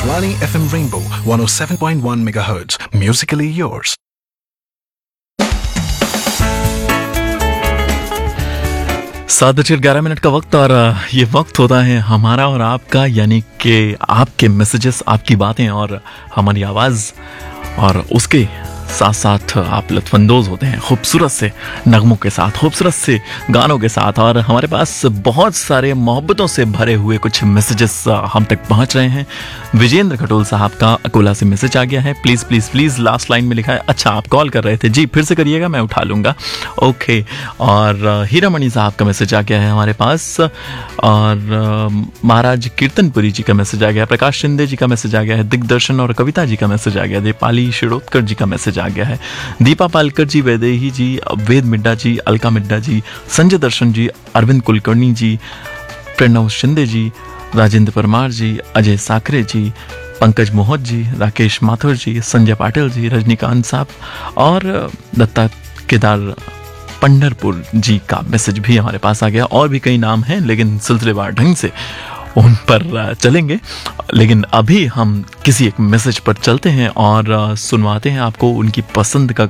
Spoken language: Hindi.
Akashwani FM Rainbow 107.1 MHz. Musically yours. सात बजकर 11 का वक्त और ये वक्त होता है हमारा और आपका, यानी कि आपके मैसेजेस, आपकी बातें और हमारी आवाज़, और उसके साथ साथ आप लुत्फानंदोज़ होते हैं खूबसूरत से नगमों के साथ, खूबसूरत से गानों के साथ। और हमारे पास बहुत सारे मोहब्बतों से भरे हुए कुछ मैसेजेस हम तक पहुंच रहे हैं। विजेंद्र खटोल साहब का अकोला से मैसेज आ गया है। Please please please, last line में लिखा है, अच्छा आप कॉल कर रहे थे जी, फिर से करिएगा, मैं उठा लूँगा। ओके। और हीरामणि साहब का मैसेज आ गया है हमारे पास, और महाराज कीर्तनपुरी जी का मैसेज आ गया, प्रकाश शिंदे जी का मैसेज आ गया है, दिग्दर्शन और कविता जी का मैसेज आ गया, दीपाली शिरोडकर जी का मैसेज आ गया है, दीपा पालकर जी, वैदेही जी, वेद मिड्डा जी, अलका मिड्डा जी, संजय दर्शन जी, अरविंद कुलकर्णी जी, प्रणव शिंदे जी, राजेंद्र परमार जी, अजय साकरे जी, पंकज मोहत जी, राकेश माथुर जी, संजय पाटिल जी, रजनीकांत साहब और दत्ता केदार पंढरपुर जी का मैसेज भी हमारे पास आ गया। और भी कई नाम हैं, लेकिन सिलसिलेवार ढंग से उन पर चलेंगे। लेकिन अभी हम किसी एक मैसेज पर चलते हैं और सुनवाते हैं आपको उनकी पसंद का